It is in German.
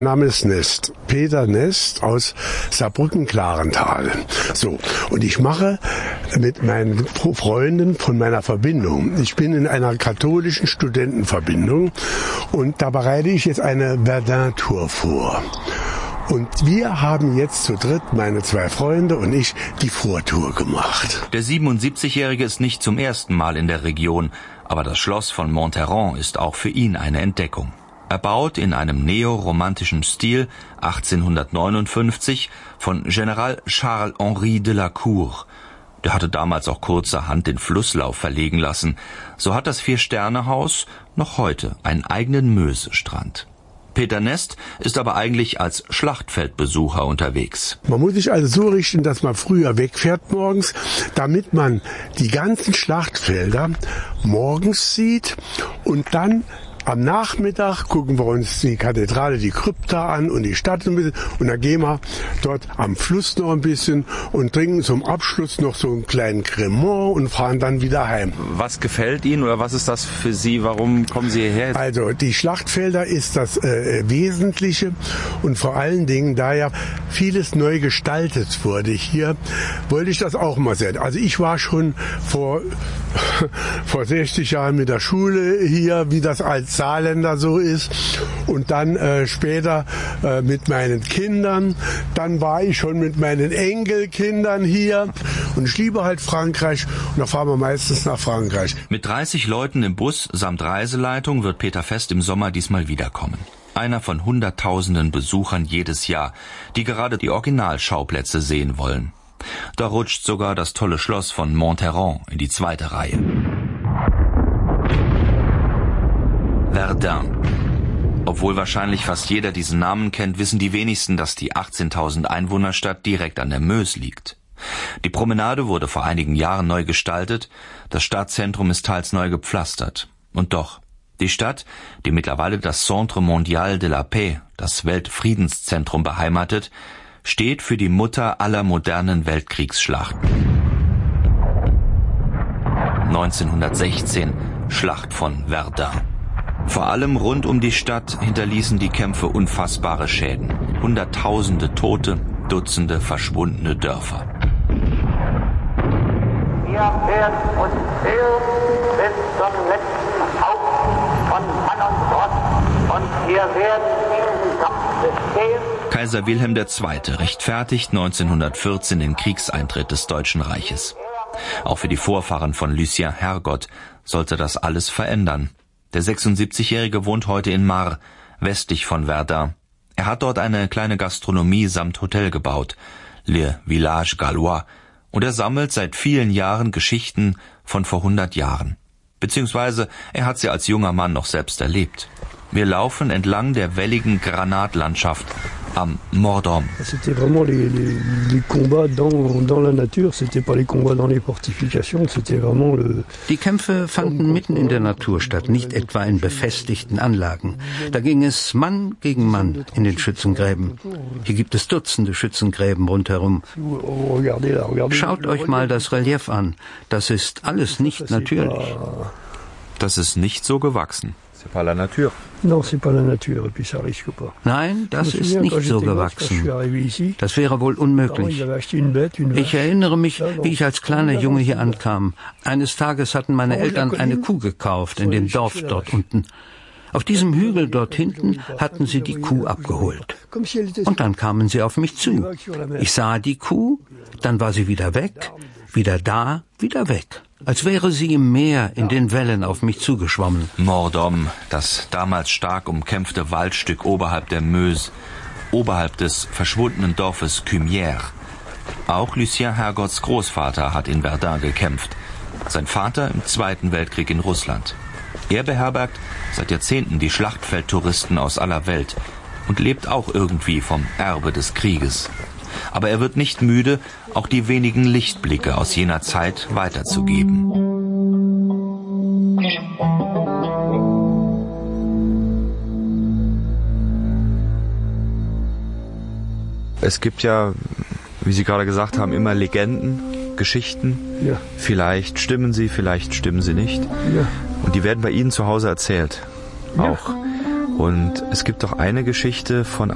Name ist Nest, Peter Nest aus Saarbrücken-Klarental. So, und ich mache mit meinen Freunden von meiner Verbindung, ich bin in einer katholischen Studentenverbindung und da bereite ich jetzt eine Verdun-Tour vor. Und wir haben jetzt zu dritt, meine zwei Freunde und ich, die Vortour gemacht. Der 77-Jährige ist nicht zum ersten Mal in der Region, aber das Schloss von Monterrand ist auch für ihn eine Entdeckung. Erbaut in einem neoromantischen Stil 1859 von General Charles-Henri de la Cour. Der hatte damals auch kurzerhand den Flusslauf verlegen lassen. So hat das Vier-Sterne-Haus noch heute einen eigenen Mösestrand. Peter Nest ist aber eigentlich als Schlachtfeldbesucher unterwegs. Man muss sich also so richten, dass man früher wegfährt morgens, damit man die ganzen Schlachtfelder morgens sieht und dann am Nachmittag gucken wir uns die Kathedrale, die Krypta an und die Stadt ein bisschen. Und dann gehen wir dort am Fluss noch ein bisschen und trinken zum Abschluss noch so einen kleinen Cremant und fahren dann wieder heim. Was gefällt Ihnen oder was ist das für Sie? Warum kommen Sie hierher? Also die Schlachtfelder ist das Wesentliche und vor allen Dingen, da ja vieles neu gestaltet wurde hier, wollte ich das auch mal sehen. Also ich war schon vor 60 Jahren mit der Schule hier, wie das als Saarländer so ist und dann später mit meinen Kindern, dann war ich schon mit meinen Enkelkindern hier und ich liebe halt Frankreich und da fahren wir meistens nach Frankreich. Mit 30 Leuten im Bus samt Reiseleitung wird Peter Fest im Sommer diesmal wiederkommen. Einer von Hunderttausenden Besuchern jedes Jahr, die gerade die Originalschauplätze sehen wollen. Da rutscht sogar das tolle Schloss von Monterrand in die zweite Reihe. Verdun. Obwohl wahrscheinlich fast jeder diesen Namen kennt, wissen die wenigsten, dass die 18.000 Einwohnerstadt direkt an der Meuse liegt. Die Promenade wurde vor einigen Jahren neu gestaltet, das Stadtzentrum ist teils neu gepflastert. Und doch, die Stadt, die mittlerweile das Centre Mondial de la Paix, das Weltfriedenszentrum beheimatet, steht für die Mutter aller modernen Weltkriegsschlachten. 1916, Schlacht von Verdun. Vor allem rund um die Stadt hinterließen die Kämpfe unfassbare Schäden. Hunderttausende Tote, Dutzende verschwundene Dörfer. Wir werden uns zählen bis zum letzten Haufen von Mann und Gott und wir werden diesen Kampf bestehen. Kaiser Wilhelm II. Rechtfertigt 1914 den Kriegseintritt des Deutschen Reiches. Auch für die Vorfahren von Lucien Hergot sollte das alles verändern. Der 76-Jährige wohnt heute in Mars, westlich von Verdun. Er hat dort eine kleine Gastronomie samt Hotel gebaut, Le Village Gallois, und er sammelt seit vielen Jahren Geschichten von vor 100 Jahren. Beziehungsweise er hat sie als junger Mann noch selbst erlebt. Wir laufen entlang der welligen Granatlandschaft am Mort d'Homme. C'était vraiment les combats dans la nature, c'était pas les combats dans les fortifications, c'était vraiment le. Die Kämpfe fanden mitten in der Natur statt, nicht etwa in befestigten Anlagen. Da ging es Mann gegen Mann in den Schützengräben. Hier gibt es Dutzende Schützengräben rundherum. Schaut euch mal das Relief an. Das ist alles nicht natürlich. Das ist nicht so gewachsen. C'est pas la nature. Non, c'est pas la nature, et puis ça risque pas. Nein, das ist nicht so gewachsen. Das wäre wohl unmöglich. Ich erinnere mich, wie ich als kleiner Junge hier ankam. Eines Tages hatten meine Eltern eine Kuh gekauft in dem Dorf dort unten. Auf diesem Hügel dort hinten hatten sie die Kuh abgeholt. Und dann kamen sie auf mich zu. Ich sah die Kuh, dann war sie wieder weg, wieder da, wieder weg. Als wäre sie im Meer in den Wellen auf mich zugeschwommen. Mort d'Homme, das damals stark umkämpfte Waldstück oberhalb der Meuse, oberhalb des verschwundenen Dorfes Cumières. Auch Lucien Hergots Großvater hat in Verdun gekämpft. Sein Vater im Zweiten Weltkrieg in Russland. Er beherbergt seit Jahrzehnten die Schlachtfeldtouristen aus aller Welt und lebt auch irgendwie vom Erbe des Krieges. Aber er wird nicht müde, auch die wenigen Lichtblicke aus jener Zeit weiterzugeben. Es gibt ja, wie Sie gerade gesagt haben, immer Legenden, Geschichten. Ja. Vielleicht stimmen sie, vielleicht stimmen sie nicht. Ja. Und die werden bei Ihnen zu Hause erzählt. Ja. Auch. Und es gibt doch eine Geschichte von